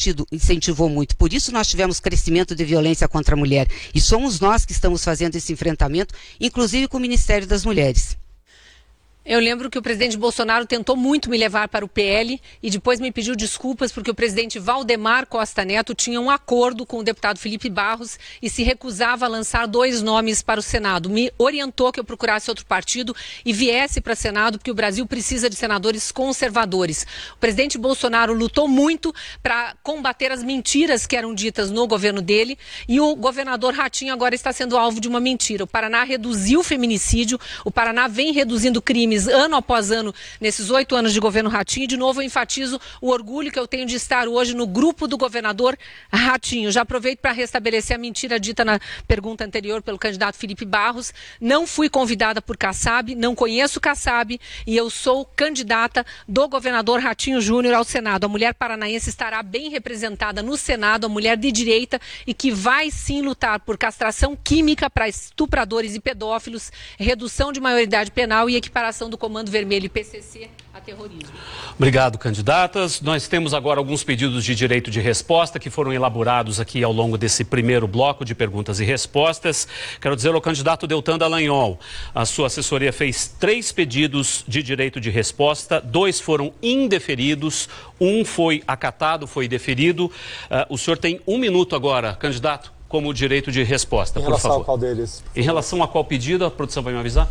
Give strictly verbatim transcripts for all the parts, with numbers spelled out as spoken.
partido incentivou muito. Por isso nós tivemos crescimento de violência contra a mulher. E somos nós que estamos fazendo esse enfrentamento, inclusive com o Ministério das Mulheres. Eu lembro que o presidente Bolsonaro tentou muito me levar para o P L e depois me pediu desculpas porque o presidente Valdemar Costa Neto tinha um acordo com o deputado Felipe Barros e se recusava a lançar dois nomes para o Senado. Me orientou que eu procurasse outro partido e viesse para o Senado porque o Brasil precisa de senadores conservadores. O presidente Bolsonaro lutou muito para combater as mentiras que eram ditas no governo dele e o governador Ratinho agora está sendo alvo de uma mentira. O Paraná reduziu o feminicídio, o Paraná vem reduzindo crimes ano após ano nesses oito anos de governo Ratinho. De novo eu enfatizo o orgulho que eu tenho de estar hoje no grupo do governador Ratinho. Já aproveito para restabelecer a mentira dita na pergunta anterior pelo candidato Felipe Barros. Não fui convidada por Kassab, não conheço Kassab e eu sou candidata do governador Ratinho Júnior ao Senado. A mulher paranaense estará bem representada no Senado, a mulher de direita e que vai sim lutar por castração química para estupradores e pedófilos, redução de maioridade penal e equiparação do Comando Vermelho e P C C a terrorismo. Obrigado, candidatas. Nós temos agora alguns pedidos de direito de resposta que foram elaborados aqui ao longo desse primeiro bloco de perguntas e respostas. Quero dizer ao candidato Deltan Dallagnol, a sua assessoria fez três pedidos de direito de resposta, dois foram indeferidos, um foi acatado, foi deferido. Uh, o senhor tem um minuto agora, candidato, como direito de resposta, por favor. Em relação a qual deles? Em relação a qual pedido, a produção vai me avisar?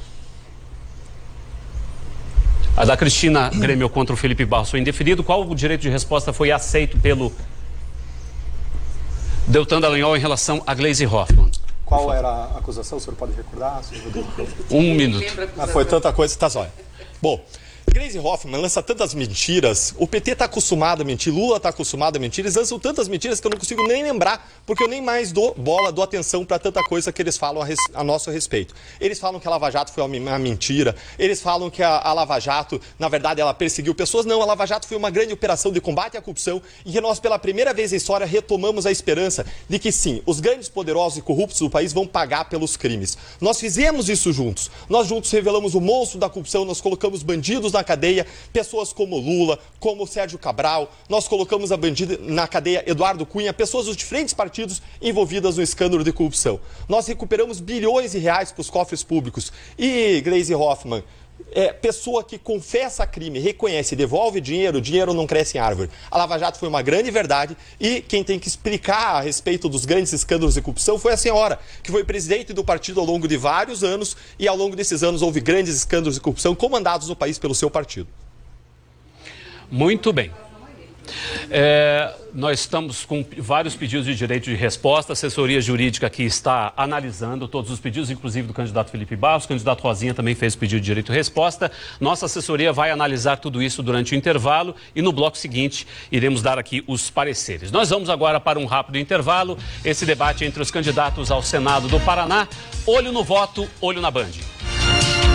A da Cristina Grêmio contra o Felipe Barros foi indeferido. Qual o direito de resposta foi aceito pelo Deltan Dallagnol em relação a Gleisi Hoffmann? Qual era a acusação? O senhor pode recordar? Um minuto. Ah, foi tanta coisa, tá zóia. Bom, Gleisi Hoffmann lança tantas mentiras, o P T está acostumado a mentir, Lula está acostumado a mentir, eles lançam tantas mentiras que eu não consigo nem lembrar, porque eu nem mais dou bola, dou atenção para tanta coisa que eles falam a, res, a nosso respeito. Eles falam que a Lava Jato foi uma mentira, eles falam que a, a Lava Jato, na verdade, ela perseguiu pessoas. Não, a Lava Jato foi uma grande operação de combate à corrupção e que nós, pela primeira vez na história, retomamos a esperança de que sim, os grandes poderosos e corruptos do país vão pagar pelos crimes. Nós fizemos isso juntos, nós juntos revelamos o monstro da corrupção, nós colocamos bandidos na cadeia, pessoas como Lula, como Sérgio Cabral, nós colocamos a bandida na cadeia Eduardo Cunha, pessoas dos diferentes partidos envolvidas no escândalo de corrupção. Nós recuperamos bilhões de reais para os cofres públicos. E Gleisi Hoffmann, é, pessoa que confessa crime, reconhece, devolve dinheiro, dinheiro não cresce em árvore. A Lava Jato foi uma grande verdade e quem tem que explicar a respeito dos grandes escândalos de corrupção foi a senhora, que foi presidente do partido ao longo de vários anos e ao longo desses anos houve grandes escândalos de corrupção comandados no país pelo seu partido. Muito bem. É, nós estamos com vários pedidos de direito de resposta. A assessoria jurídica aqui está analisando todos os pedidos, inclusive do candidato Felipe Barros. O candidato Rosinha também fez pedido de direito de resposta. Nossa assessoria vai analisar tudo isso durante o intervalo e no bloco seguinte iremos dar aqui os pareceres. Nós vamos agora para um rápido intervalo. Esse debate entre os candidatos ao Senado do Paraná. Olho no voto, olho na Band.